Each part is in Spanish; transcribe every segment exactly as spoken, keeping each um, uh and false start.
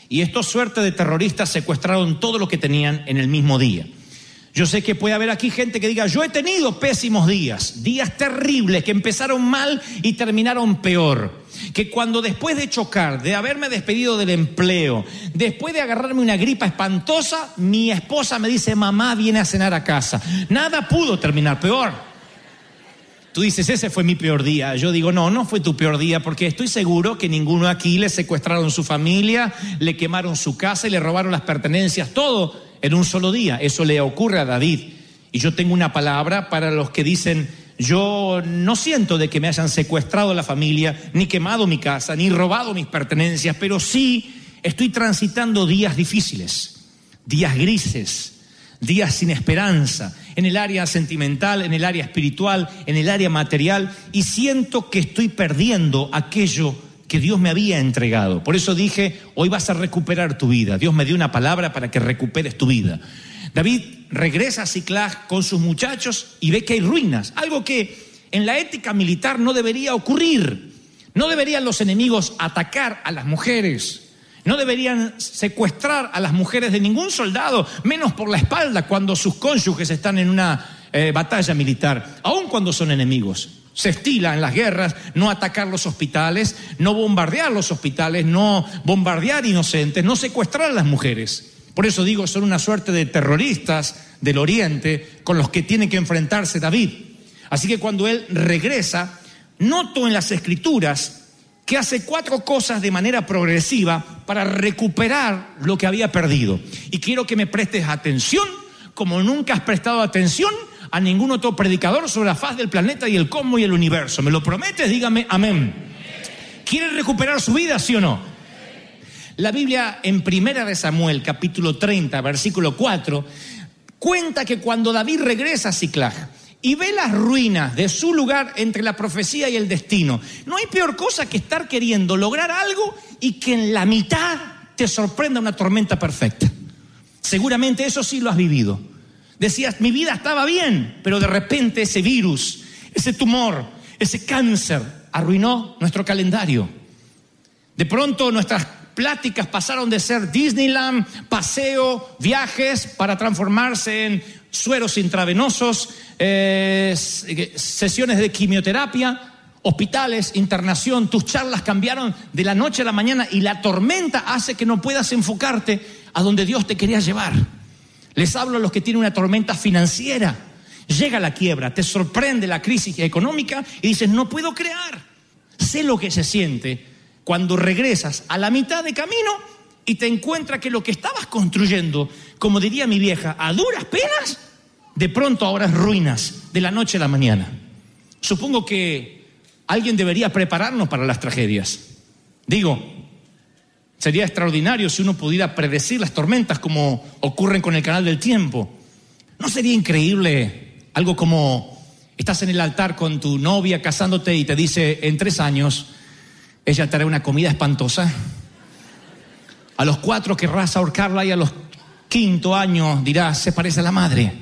y estos suerte de terroristas secuestraron todo lo que tenían en el mismo día. Yo sé que puede haber aquí gente que diga, yo he tenido pésimos días, días terribles que empezaron mal y terminaron peor. Que cuando después de chocar, de haberme despedido del empleo, después de agarrarme una gripa espantosa, mi esposa me dice, mamá viene a cenar a casa. Nada pudo terminar peor. Tú dices, ese fue mi peor día. Yo digo, no, no fue tu peor día, porque estoy seguro que ninguno aquí le secuestraron su familia, le quemaron su casa y le robaron las pertenencias, todo en un solo día. Eso le ocurre a David. Y yo tengo una palabra para los que dicen, yo no siento de que me hayan secuestrado la familia, ni quemado mi casa, ni robado mis pertenencias, pero sí estoy transitando días difíciles, días grises, días sin esperanza, en el área sentimental, en el área espiritual, en el área material, y siento que estoy perdiendo aquello que Dios me había entregado. Por eso dije, hoy vas a recuperar tu vida. Dios me dio una palabra para que recuperes tu vida. David regresa a Siclag con sus muchachos y ve que hay ruinas, algo que en la ética militar no debería ocurrir. No deberían los enemigos atacar a las mujeres, no deberían secuestrar a las mujeres de ningún soldado, menos por la espalda cuando sus cónyuges están en una eh, batalla militar, aun cuando son enemigos. Se estila en las guerras no atacar los hospitales, no bombardear los hospitales, no bombardear inocentes, no secuestrar a las mujeres. Por eso digo, son una suerte de terroristas del Oriente con los que tiene que enfrentarse David. Así que cuando él regresa, noto en las Escrituras que hace cuatro cosas de manera progresiva para recuperar lo que había perdido. Y quiero que me prestes atención como nunca has prestado atención a ningún otro predicador sobre la faz del planeta y el cosmos y el universo. ¿Me lo prometes? Dígame amén. ¿Quiere recuperar su vida, sí o no? La Biblia en Primera de Samuel, capítulo treinta, versículo cuatro, cuenta que cuando David regresa a Siclag y ve las ruinas de su lugar entre la profecía y el destino, no hay peor cosa que estar queriendo lograr algo y que en la mitad te sorprenda una tormenta perfecta. Seguramente eso sí lo has vivido. Decías, mi vida estaba bien, pero de repente ese virus, ese tumor, ese cáncer arruinó nuestro calendario. De pronto nuestras pláticas pasaron de ser Disneyland, paseo, viajes, para transformarse en sueros intravenosos, eh, sesiones de quimioterapia, hospitales, internación. Tus charlas cambiaron de la noche a la mañana y la tormenta hace que no puedas enfocarte a donde Dios te quería llevar. Les hablo a los que tienen una tormenta financiera. Llega la quiebra, te sorprende la crisis económica y dices, no puedo crear. Sé lo que se siente cuando regresas a la mitad de camino y te encuentras que lo que estabas construyendo, como diría mi vieja, a duras penas, de pronto ahora es ruinas de la noche a la mañana. Supongo que alguien debería prepararnos para las tragedias. Digo, sería extraordinario si uno pudiera predecir las tormentas como ocurren con el canal del tiempo. ¿No sería increíble algo como estás en el altar con tu novia casándote y te dice, en tres años ella te hará una comida espantosa? A los cuatro querrás ahorcarla y a los quinto años dirás, se parece a la madre.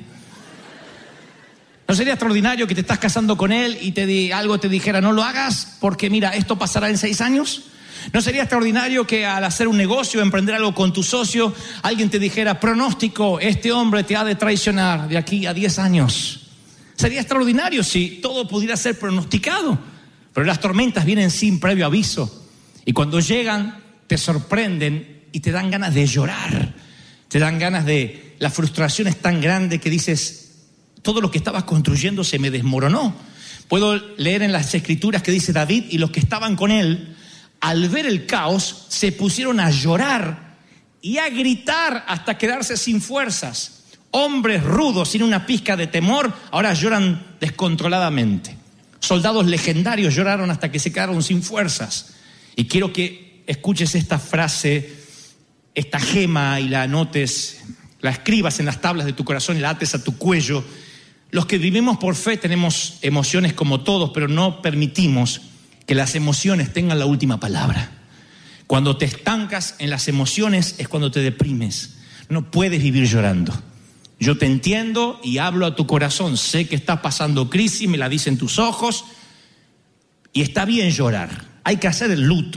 ¿No sería extraordinario que te estás casando con él y te di, algo te dijera, no lo hagas porque mira, esto pasará en seis años? ¿No sería extraordinario que al hacer un negocio, emprender algo con tu socio, alguien te dijera, pronóstico, este hombre te ha de traicionar de aquí a diez años? Sería extraordinario si todo pudiera ser pronosticado, pero las tormentas vienen sin previo aviso y cuando llegan te sorprenden y te dan ganas de llorar, te dan ganas de, la frustración es tan grande que dices, todo lo que estabas construyendo se me desmoronó. Puedo leer en las Escrituras que dice David y los que estaban con él, al ver el caos, se pusieron a llorar y a gritar hasta quedarse sin fuerzas. Hombres rudos, sin una pizca de temor, ahora lloran descontroladamente. Soldados legendarios lloraron hasta que se quedaron sin fuerzas. Y quiero que escuches esta frase, esta gema, y la anotes, la escribas en las tablas de tu corazón y la ates a tu cuello. Los que vivimos por fe tenemos emociones como todos, pero no permitimos que las emociones tengan la última palabra. Cuando te estancas en las emociones es cuando te deprimes. No puedes vivir llorando. Yo te entiendo y hablo a tu corazón. Sé que estás pasando crisis, me la dicen tus ojos. Y está bien llorar. Hay que hacer el luto.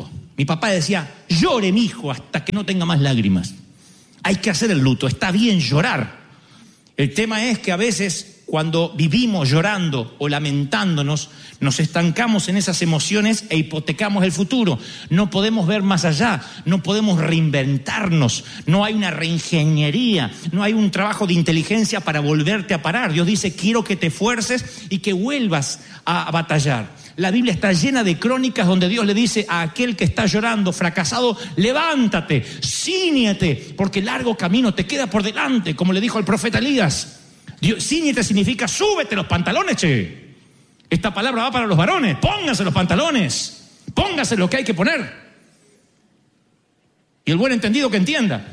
Mi papá decía, llore, mijo, hasta que no tenga más lágrimas. Hay que hacer el luto, está bien llorar. El tema es que a veces cuando vivimos llorando o lamentándonos, nos estancamos en esas emociones e hipotecamos el futuro. No podemos ver más allá, no podemos reinventarnos, no hay una reingeniería, no hay un trabajo de inteligencia para volverte a parar. Dios dice, quiero que te esfuerces y que vuelvas a batallar. La Biblia está llena de crónicas donde Dios le dice a aquel que está llorando, fracasado, levántate, cíñete, porque largo camino te queda por delante, como le dijo el profeta Elías. Dios, cíñete significa súbete los pantalones, che. Esta palabra va para los varones, pónganse los pantalones, pónganse lo que hay que poner. Y el buen entendido que entienda.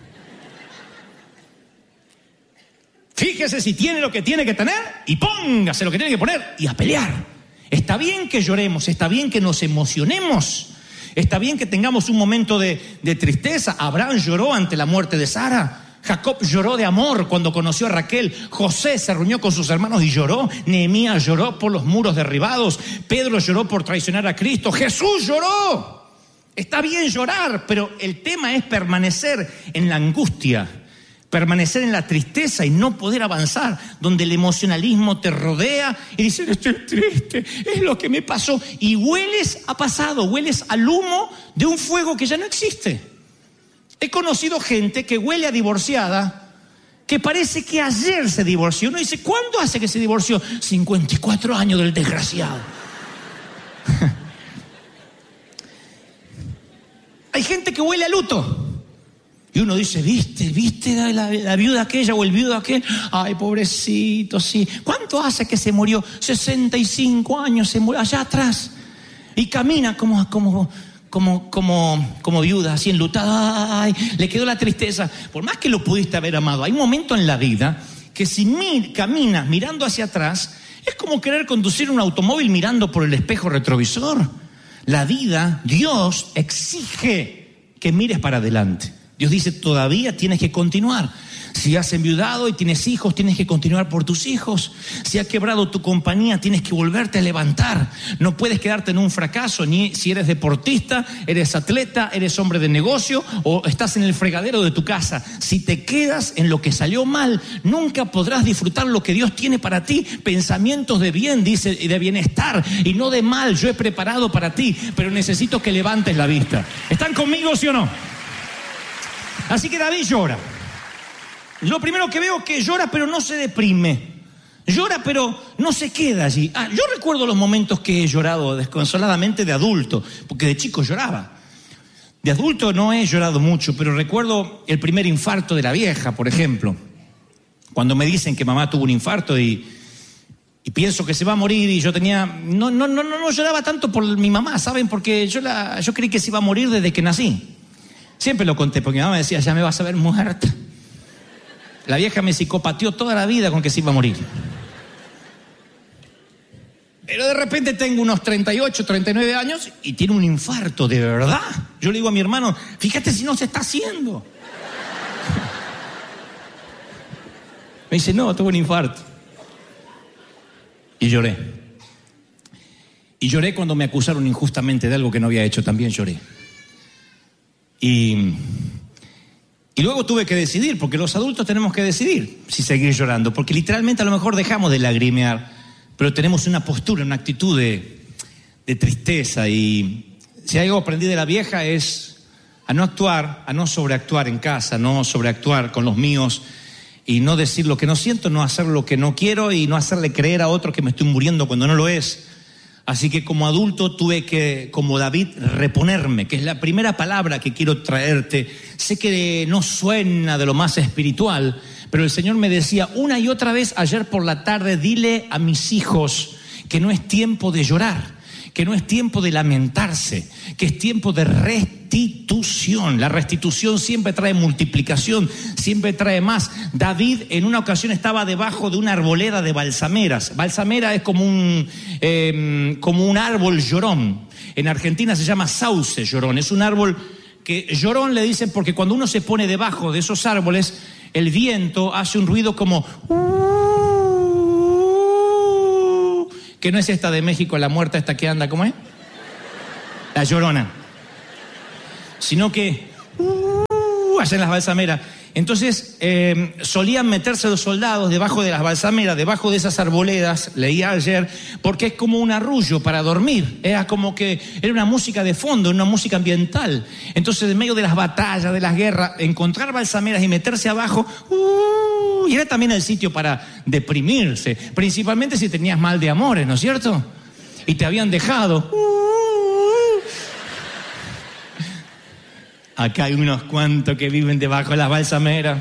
Fíjese si tiene lo que tiene que tener y póngase lo que tiene que poner y a pelear. Está bien que lloremos, está bien que nos emocionemos, está bien que tengamos un momento de, de tristeza. Abraham lloró ante la muerte de Sara. Jacob lloró de amor cuando conoció a Raquel. José se reunió con sus hermanos y lloró. Nehemías lloró por los muros derribados. Pedro lloró por traicionar a Cristo. Jesús lloró. Está bien llorar, pero el tema es permanecer en la angustia, permanecer en la tristeza y no poder avanzar, donde el emocionalismo te rodea y dices, estoy triste, es lo que me pasó. Y hueles a pasado, hueles al humo de un fuego que ya no existe. He conocido gente que huele a divorciada, que parece que ayer se divorció. Uno dice, ¿cuándo hace que se divorció? cincuenta y cuatro años del desgraciado. Hay gente que huele a luto. Y uno dice, ¿viste? ¿Viste la, la, la viuda aquella o el viudo aquel? Ay, pobrecito, sí. ¿Cuánto hace que se murió? sesenta y cinco años se murió allá atrás. Y camina como... como Como, como, como viuda, así enlutada, ay, le quedó la tristeza. Por más que lo pudiste haber amado, hay momentos en la vida que si mir, caminas mirando hacia atrás, es como querer conducir un automóvil mirando por el espejo retrovisor. La vida, Dios exige que mires para adelante. Dios dice, todavía tienes que continuar. Si has enviudado y tienes hijos, tienes que continuar por tus hijos. Si ha quebrado tu compañía, tienes que volverte a levantar. No puedes quedarte en un fracaso, ni si eres deportista, eres atleta, eres hombre de negocio o estás en el fregadero de tu casa. Si te quedas en lo que salió mal, nunca podrás disfrutar lo que Dios tiene para ti. Pensamientos de bien, dice, y de bienestar y no de mal. Yo he preparado para ti, pero necesito que levantes la vista. ¿Están conmigo, sí o no? Así que David llora. Lo primero que veo es que llora pero no se deprime. Llora pero no se queda allí. Ah, yo recuerdo los momentos que he llorado desconsoladamente de adulto, porque de chico lloraba. De adulto no he llorado mucho, pero recuerdo el primer infarto de la vieja, por ejemplo. Cuando me dicen que mamá tuvo un infarto y, y pienso que se va a morir y yo tenía... No, no, no, no, no lloraba tanto por mi mamá, ¿saben? Porque yo, la, yo creí que se iba a morir desde que nací. Siempre lo conté, porque mi mamá me decía, ya me vas a ver muerta. La vieja me psicopateó toda la vida con que se iba a morir. Pero de repente tengo unos treinta y ocho, treinta y nueve años y tiene un infarto, de verdad. Yo le digo a mi hermano, fíjate si no se está haciendo. Me dice, no, tuvo un infarto. Y lloré. Y lloré cuando me acusaron injustamente de algo que no había hecho, también lloré. Y... Y luego tuve que decidir, porque los adultos tenemos que decidir si seguir llorando, porque literalmente a lo mejor dejamos de lagrimear, pero tenemos una postura, una actitud de, de tristeza. Y si algo aprendí de la vieja es a no actuar, a no sobreactuar en casa, no sobreactuar con los míos y no decir lo que no siento, no hacer lo que no quiero y no hacerle creer a otro que me estoy muriendo cuando no lo es. Así que como adulto tuve que, como David, reponerme, que es la primera palabra que quiero traerte. Sé que no suena de lo más espiritual, pero el Señor me decía una y otra vez ayer por la tarde, dile a mis hijos que no es tiempo de llorar, que no es tiempo de lamentarse, que es tiempo de restitución. La restitución siempre trae multiplicación, siempre trae más. David en una ocasión estaba debajo de una arboleda de balsameras. Balsamera es como un, eh, como un árbol llorón. En Argentina se llama sauce llorón. Es un árbol que llorón le dicen porque cuando uno se pone debajo de esos árboles, el viento hace un ruido como... que no es esta de México, la muerta esta que anda, ¿cómo es? La Llorona. sino que uh, hacen las balsameras. Entonces eh, solían meterse los soldados debajo de las balsameras, debajo de esas arboledas, leía ayer, porque es como un arrullo para dormir. Era como que era una música de fondo, una música ambiental. Entonces en medio de las batallas, de las guerras, encontrar balsameras y meterse abajo, uh, y era también el sitio para deprimirse, principalmente si tenías mal de amores, ¿no es cierto? Y te habían dejado. Uh, Acá hay unos cuantos que viven debajo de las balsameras.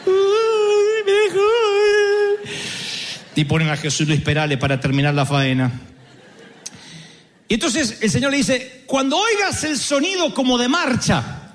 Y ponen a Jesús Luis Perales para terminar la faena. Y entonces el Señor le dice, cuando oigas el sonido como de marcha.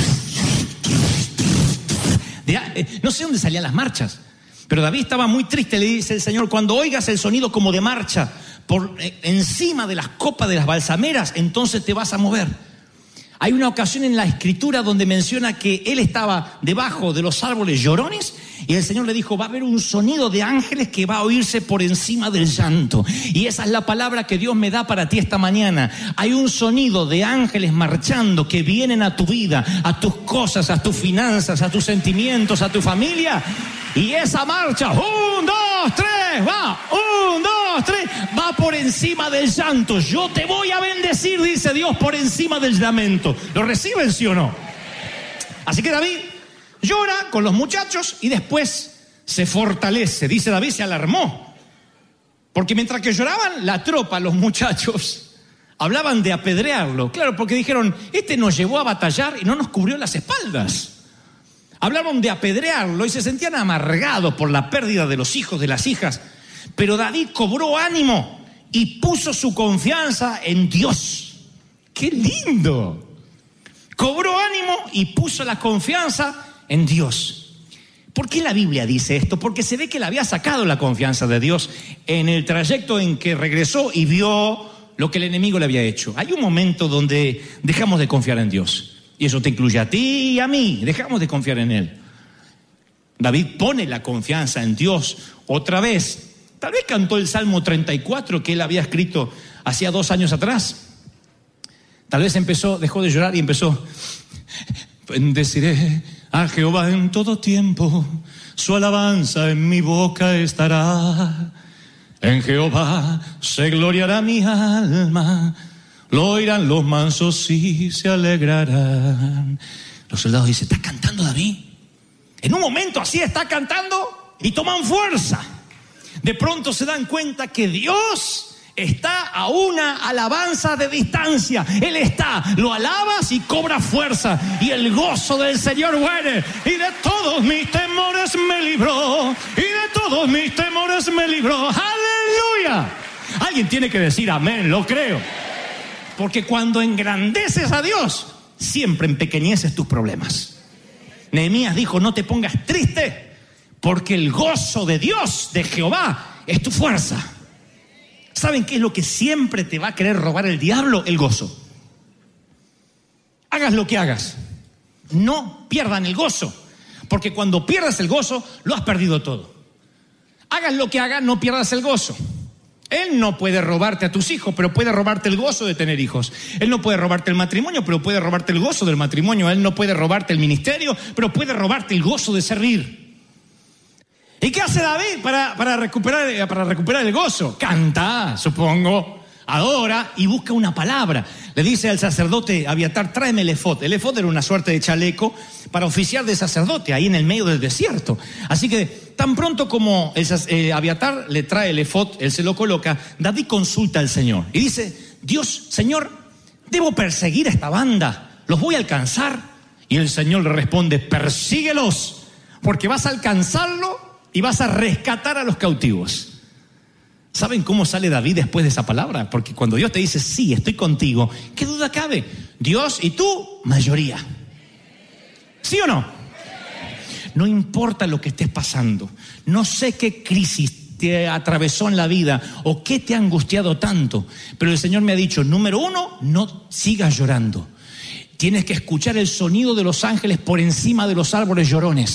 No sé dónde salían las marchas, pero David estaba muy triste. Le dice el Señor, cuando oigas el sonido como de marcha por encima de las copas de las balsameras, entonces te vas a mover. Hay una ocasión en la Escritura donde menciona que él estaba debajo de los árboles llorones y el Señor le dijo, va a haber un sonido de ángeles que va a oírse por encima del llanto. Y esa es la palabra que Dios me da para ti esta mañana. Hay un sonido de ángeles marchando que vienen a tu vida, a tus cosas, a tus finanzas, a tus sentimientos, a tu familia. Y esa marcha, un, dos, tres, va, un, dos, tres, va por encima del llanto. Yo te voy a bendecir, dice Dios, por encima del lamento. ¿Lo reciben, sí o no? Así que David llora con los muchachos y después se fortalece. Dice David, se alarmó. Porque mientras que lloraban la tropa, los muchachos hablaban de apedrearlo. Claro, porque dijeron, este nos llevó a batallar y no nos cubrió las espaldas. Hablaron de apedrearlo y se sentían amargados por la pérdida de los hijos, de las hijas. Pero David cobró ánimo y puso su confianza en Dios. ¡Qué lindo! Cobró ánimo y puso la confianza en Dios. ¿Por qué la Biblia dice esto? Porque se ve que le había sacado la confianza de Dios en el trayecto en que regresó y vio lo que el enemigo le había hecho. Hay un momento donde dejamos de confiar en Dios. Y eso te incluye a ti y a mí. Dejamos de confiar en Él. David pone la confianza en Dios otra vez. Tal vez cantó el Salmo treinta y cuatro que él había escrito hacía dos años atrás. Tal vez empezó, dejó de llorar y empezó. Bendeciré a Jehová en todo tiempo, su alabanza en mi boca estará. En Jehová se gloriará mi alma. Lo oirán los mansos y se alegrarán. Los soldados dicen, ¿está cantando David? En un momento así está cantando y toman fuerza. De pronto se dan cuenta que Dios está a una alabanza de distancia. Él está, lo alabas y cobra fuerza. Y el gozo del Señor viene. Y de todos mis temores me libró. Y de todos mis temores me libró. ¡Aleluya! Alguien tiene que decir amén, lo creo. Porque cuando engrandeces a Dios, siempre empequeñeces tus problemas. Nehemías dijo, no te pongas triste, porque el gozo de Dios, de Jehová, es tu fuerza. ¿Saben qué es lo que siempre te va a querer robar el diablo? El gozo. Hagas lo que hagas, no pierdan el gozo, porque cuando pierdas el gozo, lo has perdido todo. Hagas lo que hagas, no pierdas el gozo. Él no puede robarte a tus hijos, pero puede robarte el gozo de tener hijos. Él no puede robarte el matrimonio, pero puede robarte el gozo del matrimonio. Él no puede robarte el ministerio, pero puede robarte el gozo de servir. ¿Y qué hace David para, para, recuperar, para recuperar el gozo? Canta, supongo, adora y busca una palabra. Le dice al sacerdote Abiatar, tráeme el efod. El efod era una suerte de chaleco para oficiar de sacerdote ahí en el medio del desierto. Así que tan pronto como el, eh, Abiatar le trae el efod, él se lo coloca, David consulta al Señor y dice, Dios, Señor, ¿debo perseguir a esta banda? ¿Los voy a alcanzar? Y el Señor le responde, persíguelos, porque vas a alcanzarlo y vas a rescatar a los cautivos. ¿Saben cómo sale David después de esa palabra? Porque cuando Dios te dice, sí, estoy contigo, ¿qué duda cabe? Dios y tú, mayoría. ¿Sí o no? No importa lo que estés pasando. No sé qué crisis te atravesó en la vida o qué te ha angustiado tanto. Pero el Señor me ha dicho, número uno, no sigas llorando. Tienes que escuchar el sonido de los ángeles por encima de los árboles llorones.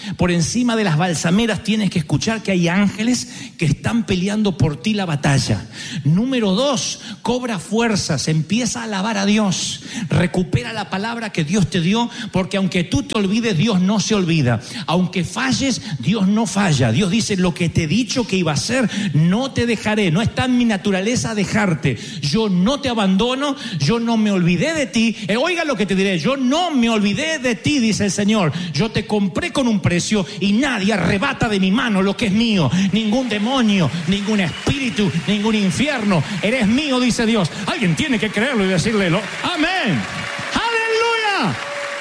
Por encima de las balsameras tienes que escuchar que hay ángeles que están peleando por ti la batalla. Número dos, cobra fuerzas, empieza a alabar a Dios. Recupera la palabra que Dios te dio, porque aunque tú te olvides, Dios no se olvida. Aunque falles, Dios no falla. Dios dice, lo que te he dicho que iba a hacer, no te dejaré. No está en mi naturaleza dejarte. Yo no te abandono, yo no me olvidé de ti. Eh, oiga lo que te diré, yo no me olvidé de ti, dice el Señor. Yo te compré con un precio y nadie arrebata de mi mano lo que es mío. Ningún demonio, ningún espíritu, ningún infierno. Eres mío, dice Dios. Alguien tiene que creerlo y decirle, amén. ¡Aleluya!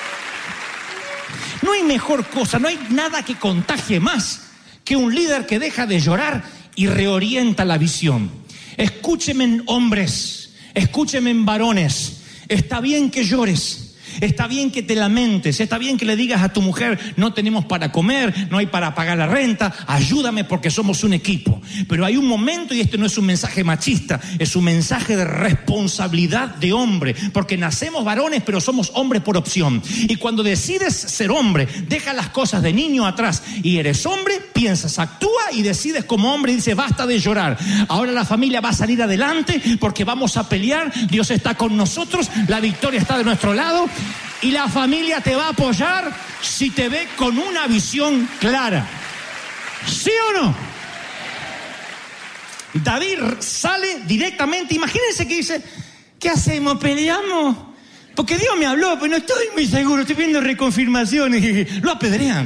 No hay mejor cosa, no hay nada que contagie más que un líder que deja de llorar y reorienta la visión. Escúcheme, hombres, escúcheme, varones. Está bien que llores. Está bien que te lamentes, está bien que le digas a tu mujer, no tenemos para comer, no hay para pagar la renta, ayúdame porque somos un equipo. Pero hay un momento, y este no es un mensaje machista, es un mensaje de responsabilidad de hombre, porque nacemos varones pero somos hombres por opción. Y cuando decides ser hombre, deja las cosas de niño atrás y eres hombre, piensas, actúa y decides como hombre y dices, basta de llorar. Ahora la familia va a salir adelante porque vamos a pelear, Dios está con nosotros, la victoria está de nuestro lado. Y la familia te va a apoyar si te ve con una visión clara. ¿Sí o no? David sale directamente. Imagínense que dice, ¿qué hacemos? ¿Peleamos? Porque Dios me habló, pero no estoy muy seguro. Estoy viendo reconfirmaciones. Lo apedrean.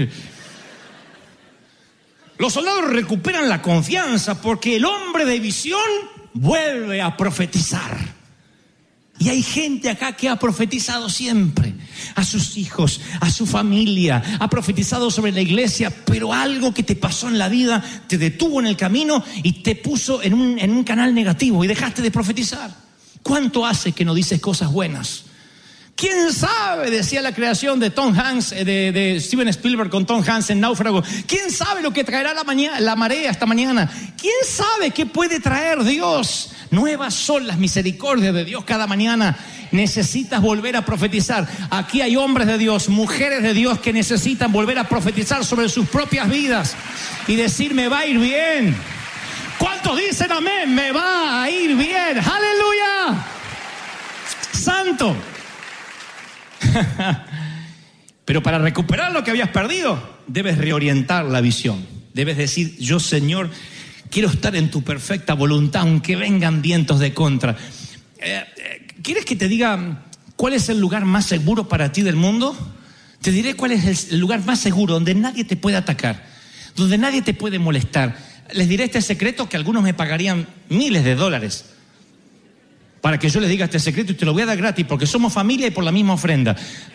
Los soldados recuperan la confianza porque el hombre de visión vuelve a profetizar. Y hay gente acá que ha profetizado siempre, a sus hijos, a su familia, ha profetizado sobre la iglesia, pero algo que te pasó en la vida te detuvo en el camino y te puso en un, en un canal negativo y dejaste de profetizar. ¿Cuánto hace que no dices cosas buenas? ¿Quién sabe? Decía la creación de Tom Hanks, de, de Steven Spielberg con Tom Hanks en Náufrago. ¿Quién sabe lo que traerá la, mañana, la marea esta mañana? ¿Quién sabe qué puede traer Dios? Nuevas son las misericordias de Dios cada mañana. Necesitas volver a profetizar. Aquí hay hombres de Dios, mujeres de Dios que necesitan volver a profetizar sobre sus propias vidas y decir, me va a ir bien. ¿Cuántos dicen amén? Me va a ir bien. ¡Aleluya! Santo. Pero para recuperar lo que habías perdido, debes reorientar la visión. Debes decir, yo, Señor, quiero estar en tu perfecta voluntad, aunque vengan vientos de contra. Eh, eh, ¿Quieres que te diga cuál es el lugar más seguro para ti del mundo? Te diré cuál es el lugar más seguro, donde nadie te puede atacar, donde nadie te puede molestar. Les diré este secreto que algunos me pagarían miles de dólares para que yo les diga este secreto, y te lo voy a dar gratis porque somos familia y por la misma ofrenda.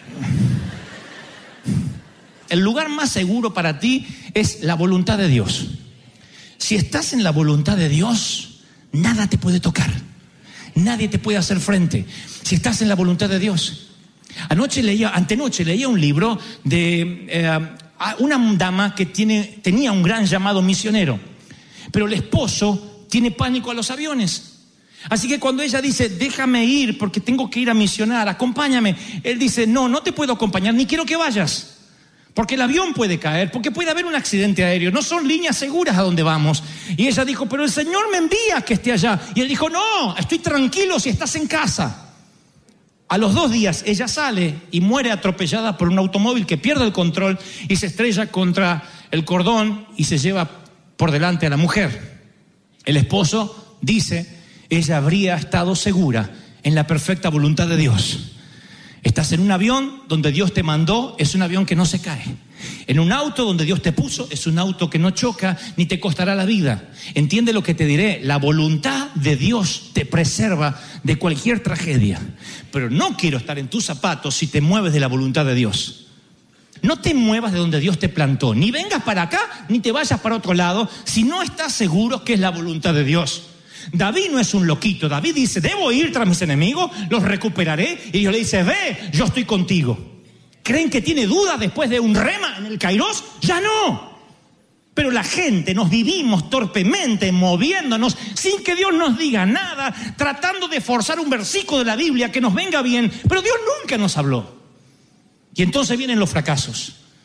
El lugar más seguro para ti es la voluntad de Dios. Si estás en la voluntad de Dios, nada te puede tocar, nadie te puede hacer frente. Si estás en la voluntad de Dios. Anoche leía, antenoche leía un libro de eh, una dama que tiene, tenía un gran llamado misionero, pero el esposo tiene pánico a los aviones. Así que cuando ella dice, déjame ir porque tengo que ir a misionar, acompáñame, él dice, no, no te puedo acompañar, ni quiero que vayas, porque el avión puede caer, porque puede haber un accidente aéreo, no son líneas seguras a donde vamos. Y ella dijo, pero el Señor me envía que esté allá. Y él dijo, no, estoy tranquilo si estás en casa. A los dos días ella sale y muere atropellada por un automóvil que pierde el control y se estrella contra el cordón y se lleva por delante a la mujer. El esposo dice, ella habría estado segura en la perfecta voluntad de Dios. Estás en un avión donde Dios te mandó, es un avión que no se cae. En un auto donde Dios te puso, es un auto que no choca ni te costará la vida. Entiende lo que te diré, la voluntad de Dios te preserva de cualquier tragedia. Pero no quiero estar en tus zapatos si te mueves de la voluntad de Dios. No te muevas de donde Dios te plantó, ni vengas para acá, ni te vayas para otro lado, si no estás seguro que es la voluntad de Dios. David no es un loquito. David dice, debo ir tras mis enemigos, los recuperaré. Y Dios le dice, ve, yo estoy contigo. ¿Creen que tiene dudas después de un rema en el Kairos? Ya no. Pero la gente nos vivimos torpemente, moviéndonos sin que Dios nos diga nada, tratando de forzar un versículo de la Biblia que nos venga bien, pero Dios nunca nos habló. Y entonces vienen los fracasos.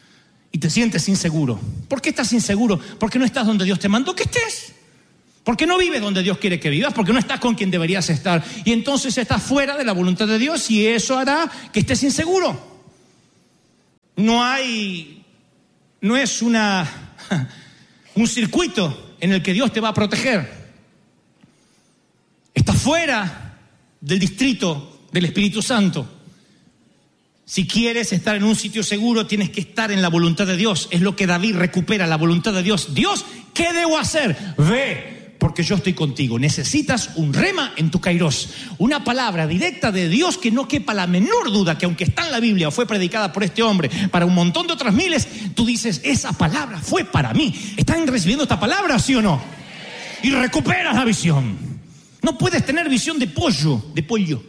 y te sientes inseguro. ¿Por qué estás inseguro? Porque no estás donde Dios te mandó que estés. Porque no vives donde Dios quiere que vivas, porque no estás con quien deberías estar. Y entonces estás fuera de la voluntad de Dios y eso hará que estés inseguro. No hay, no es una, un circuito en el que Dios te va a proteger. Estás fuera del distrito del Espíritu Santo. Si quieres estar en un sitio seguro, tienes que estar en la voluntad de Dios. Es lo que David recupera, la voluntad de Dios. Dios, ¿qué debo hacer? Ve, porque yo estoy contigo. Necesitas un rema en tu kairos, una palabra directa de Dios que no quepa la menor duda que aunque está en la Biblia o fue predicada por este hombre para un montón de otras miles, tú dices, esa palabra fue para mí. ¿Están recibiendo esta palabra, sí o no? Y recuperas la visión. No puedes tener visión de pollo, de pollo.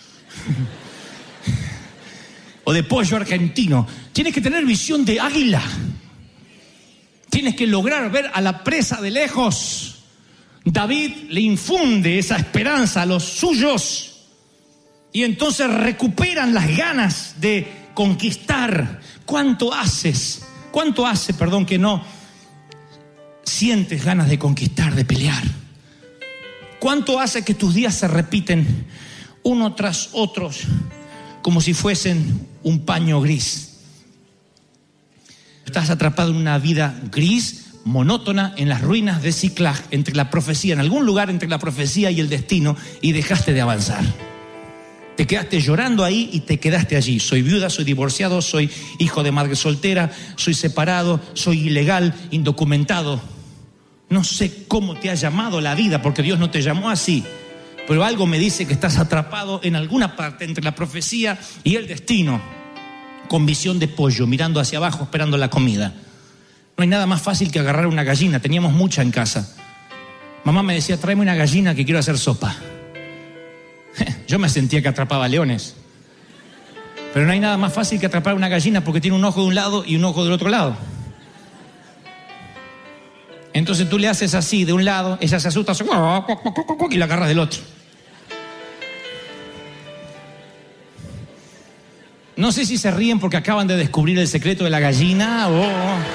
O de pollo argentino. Tienes que tener visión de águila. Tienes que lograr ver a la presa de lejos. David le infunde esa esperanza a los suyos y entonces recuperan las ganas de conquistar. ¿Cuánto haces? ¿Cuánto hace, perdón, que no sientes ganas de conquistar, de pelear? ¿Cuánto hace que tus días se repiten uno tras otro como si fuesen un paño gris? Estás atrapado en una vida gris, monótona, en las ruinas de Ziklag, entre la profecía, en algún lugar entre la profecía y el destino, y dejaste de avanzar. Te quedaste llorando ahí y te quedaste allí. Soy viuda, soy divorciado, soy hijo de madre soltera, soy separado, soy ilegal, indocumentado. No sé cómo te ha llamado la vida, porque Dios no te llamó así. Pero algo me dice que estás atrapado en alguna parte entre la profecía y el destino, con visión de pollo, mirando hacia abajo, esperando la comida. No hay nada más fácil que agarrar una gallina. Teníamos mucha en casa. Mamá me decía, tráeme una gallina que quiero hacer sopa. Yo me sentía que atrapaba leones. Pero no hay nada más fácil que atrapar una gallina porque tiene un ojo de un lado y un ojo del otro lado. Entonces tú le haces así de un lado, ella se asusta y la agarras del otro. No sé si se ríen porque acaban de descubrir el secreto de la gallina o...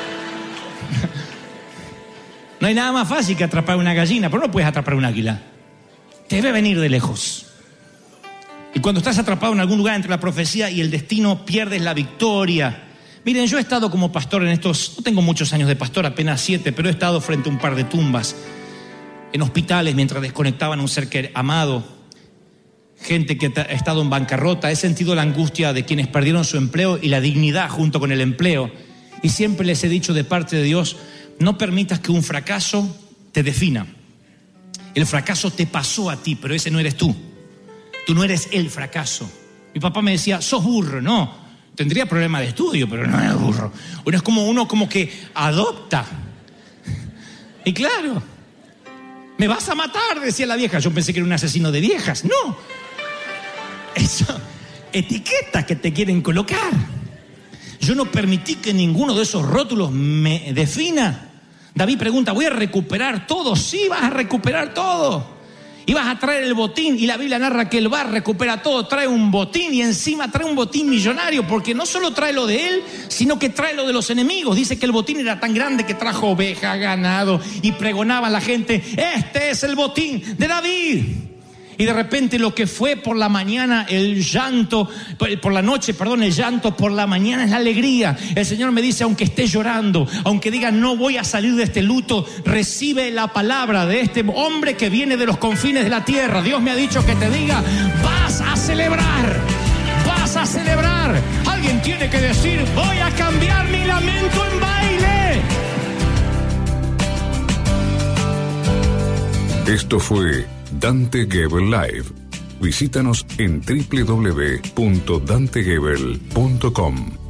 No hay nada más fácil que atrapar una gallina, pero no puedes atrapar un águila. Te debe venir de lejos. Y cuando estás atrapado en algún lugar entre la profecía y el destino, pierdes la victoria. Miren, yo he estado como pastor en estos... No tengo muchos años de pastor, apenas siete, pero he estado frente a un par de tumbas, en hospitales mientras desconectaban a un ser que, amado, gente que ha estado en bancarrota. He sentido la angustia de quienes perdieron su empleo y la dignidad junto con el empleo. Y siempre les he dicho de parte de Dios, no permitas que un fracaso te defina. El fracaso te pasó a ti, pero ese no eres tú. Tú no eres el fracaso. Mi papá me decía, sos burro. No, tendría problema de estudio, pero no es burro. Uno es como uno como que adopta. Y claro, me vas a matar, decía la vieja. Yo pensé que era un asesino de viejas. No, eso, etiquetas que te quieren colocar. Yo no permití que ninguno de esos rótulos me defina. David pregunta, ¿voy a recuperar todo? Sí, vas a recuperar todo. Y vas a traer el botín. Y la Biblia narra que él va a recuperar todo. Trae un botín y encima trae un botín millonario. Porque no solo trae lo de él, sino que trae lo de los enemigos. Dice que el botín era tan grande que trajo oveja, ganado. Y pregonaba a la gente, este es el botín de David. Y de repente lo que fue por la mañana el llanto, por la noche, perdón, el llanto, por la mañana es la alegría. El Señor me dice, aunque esté llorando, aunque diga no voy a salir de este luto, recibe la palabra de este hombre que viene de los confines de la tierra. Dios me ha dicho que te diga, vas a celebrar, vas a celebrar. Alguien tiene que decir, voy a cambiar mi lamento en baile. Esto fue Dante Gebel Live. Visítanos en doble u doble u doble u punto dante gebel punto com.